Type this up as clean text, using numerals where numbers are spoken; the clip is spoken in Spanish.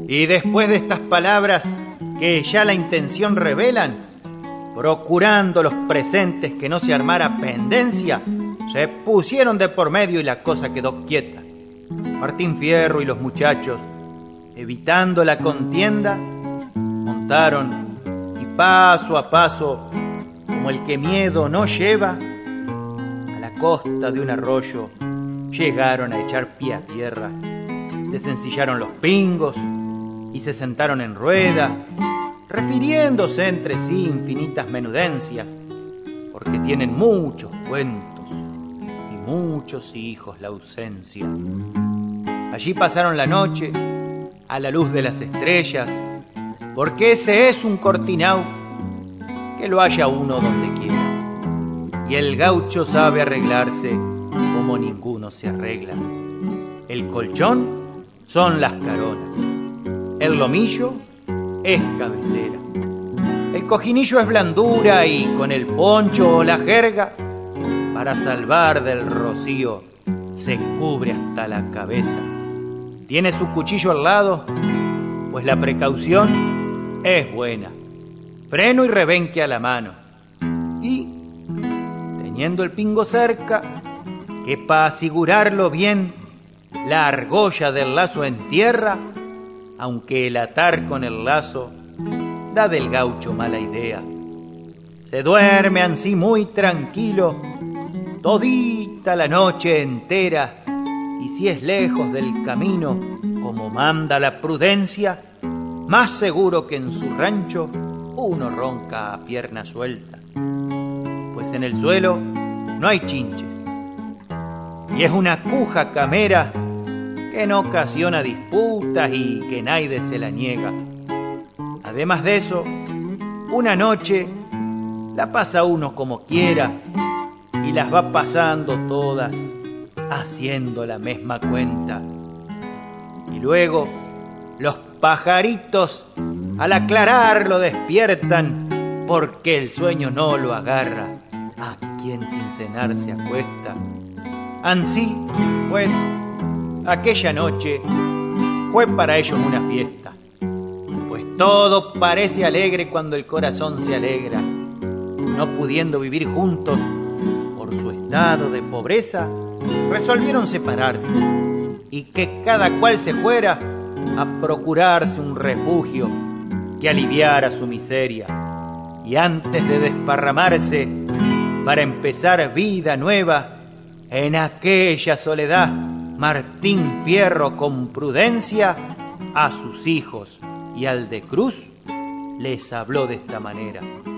Y después de estas palabras que ya la intención revelan, procurando los presentes que no se armara pendencia, se pusieron de por medio y la cosa quedó quieta. Martín Fierro y los muchachos, evitando la contienda, montaron y paso a paso, como el que miedo no lleva, a la costa de un arroyo llegaron a echar pie a tierra, desencillaron los pingos y se sentaron en rueda, refiriéndose entre sí infinitas menudencias, porque tienen muchos cuentos y muchos hijos la ausencia. Allí pasaron la noche a la luz de las estrellas, porque ese es un cortinao que lo haya uno donde quiera. Y el gaucho sabe arreglarse como ninguno se arregla. El colchón son las caronas, el lomillo es cabecera, el cojinillo es blandura y con el poncho o la jerga, para salvar del rocío, se cubre hasta la cabeza. Tiene su cuchillo al lado, pues la precaución es buena. Freno y rebenque a la mano. Y, teniendo el pingo cerca, que pa' asegurarlo bien, la argolla del lazo en tierra, aunque el atar con el lazo da del gaucho mala idea. Se duerme ansí muy tranquilo, todita la noche entera, y si es lejos del camino, como manda la prudencia, más seguro que en su rancho uno ronca a pierna suelta, pues en el suelo no hay chinches, y es una cuja camera que no ocasiona disputas y que nadie se la niega. Además de eso, una noche la pasa uno como quiera y las va pasando todas haciendo la misma cuenta. Y luego los pajaritos al aclarar lo despiertan, porque el sueño no lo agarra a quien sin cenar se acuesta. Ansí, pues, aquella noche fue para ellos una fiesta, pues todo parece alegre cuando el corazón se alegra. No pudiendo vivir juntos por su estado de pobreza, resolvieron separarse y que cada cual se fuera a procurarse un refugio que aliviara su miseria. Y antes de desparramarse para empezar vida nueva, en aquella soledad, Martín Fierro con prudencia a sus hijos y al de Cruz les habló de esta manera.